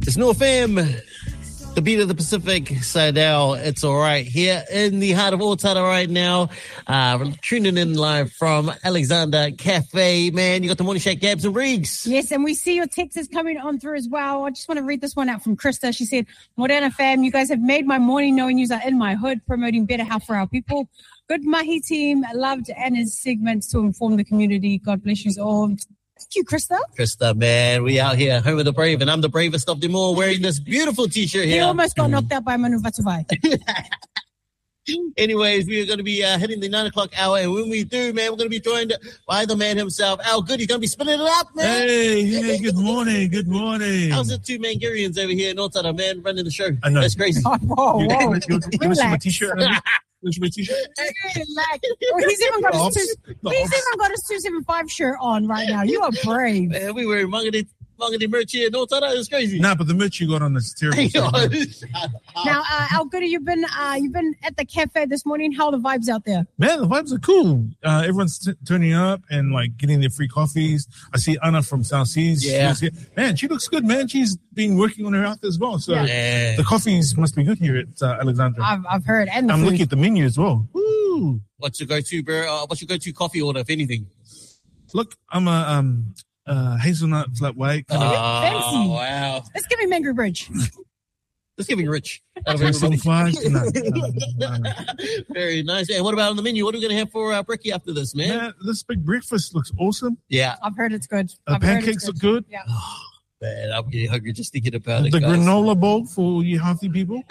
It's New FM, the beat of the Pacific. Sidell, it's all right. Here in the heart of Otara right now. Tuning in live from Alexander Cafe. Man, you got the Morning Shack, Gabs and Riggs. Yes, and we see your texts coming on through as well. I just want to read this one out from Krista. She said, Morena fam, you guys have made my morning knowing you are in my hood, promoting better health for our people. Good Mahi team. Loved Anna's segments to inform the community. God bless you all. Thank you, Krista. Krista, man, we out here, home of the brave, and I'm the bravest of them all, wearing this beautiful T-shirt here. He almost got knocked out by Manu Vatuvai. Anyways, we are going to be hitting the 9 o'clock hour, and when we do, man, we're going to be joined by the man himself, Al Good. He's going to be spinning it up, man. Hey, good morning. How's the two Mangarians over here in Otara, man, running the show? I know. That's crazy. Whoa. Give me my T-shirt. Where's my T-shirt? He's even got his 275 shirt on right now. You are brave. Man, we wearing Mangadi merch here in Otara. It's crazy. Nah, but the merch you got on is terrible. Now, Al Goody, you've been at the cafe this morning. How are the vibes out there? Man, the vibes are cool. Everyone's turning up and like getting their free coffees. I see Anna from South Seas. Yeah. Man, she looks good, man. She's been working on her health as well. So the coffees must be good here at Alexandra. I've heard. And I'm looking at the menu as well. Woo. What's your go-to, bro? What's your go-to coffee order, if anything? Look, I'm a hazelnut flat white. Fancy. Wow. Let's give him Angry Bridge. Let's give him rich. Very nice. And what about on the menu? What are we going to have for brekkie after this, man? Man, this big breakfast looks awesome. Yeah. I've heard it's good. Pancakes look good. Yeah. Oh, man, I'm getting hungry just thinking about it. The guys. granola bowl for you healthy people.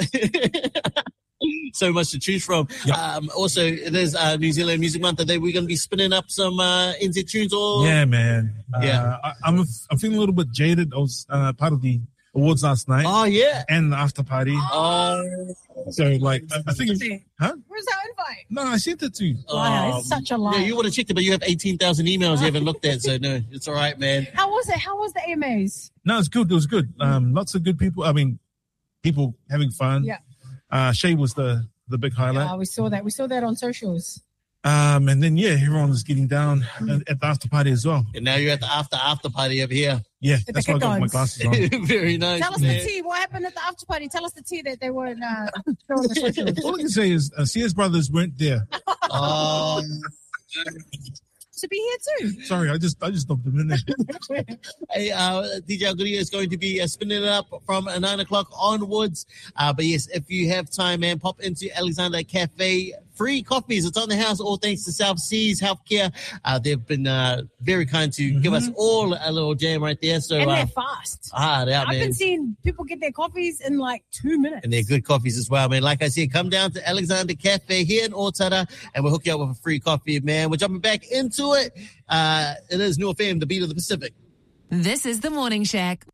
So much to choose from. Yep. Also, it is New Zealand Music Month today. We're going to be spinning up some NZ tunes. Yeah, man. I'm feeling a little bit jaded. I was part of the awards last night. Oh, yeah. And the after party. So, like, I think... Huh? Where's our invite? No, I sent it to you. It's such a lie. Yeah, you would have checked it, but you have 18,000 emails you haven't looked at, so no, it's all right, man. How was it? How was the AMAs? No, it's good. It was good. Lots of good people. I mean, people having fun. Yeah. Shay was the big highlight. Yeah, we saw that. We saw that on socials. And then, everyone was getting down at the after party as well. And now you're at the after party over here. Yeah, that's why I got my glasses on. Very nice. Tell us the tea. What happened at the after party? Tell us the tea that they weren't showing the socials. All I can say is CS Brothers weren't there. To be here too. Sorry, I just stopped a minute. Hey, DJ Aguri is going to be spinning it up from 9 o'clock onwards. But yes, if you have time, man, pop into Alexander Cafe. Free coffees. It's on the house, all thanks to South Seas Healthcare. They've been very kind to give us all a little jam right there. So, and they're fast. I've been seeing people get their coffees in like 2 minutes. And they're good coffees as well, man. Like I said, come down to Alexander Cafe here in Otara, and we'll hook you up with a free coffee, man. We're jumping back into it. It is New FM, the beat of the Pacific. This is the Morning Shack.